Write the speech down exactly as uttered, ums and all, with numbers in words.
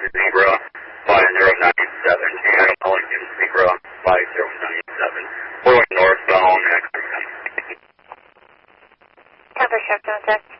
zebra five zero nine seven, and Lincoln zebra five zero nine seven. We're going northbound, Exeter. Cover Chevron,